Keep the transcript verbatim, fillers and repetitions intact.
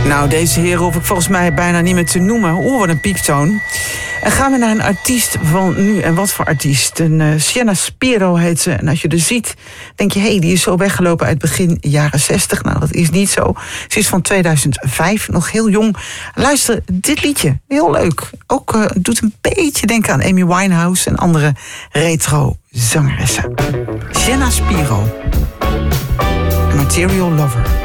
Nou, deze heren hoef ik volgens mij bijna niet meer te noemen. Oeh, wat een pieptoon. En gaan we naar een artiest van nu. En wat voor artiest? Een uh, Sienna Spiro heet ze. En als je er ziet, denk je, hé, hey, die is zo weggelopen uit begin jaren zestig. Nou, dat is niet zo. Ze is van tweeduizend vijf, nog heel jong. Luister, dit liedje, heel leuk. Ook uh, doet een beetje denken aan Amy Winehouse en andere retro zangeressen. Sienna Spiro. Material Lover.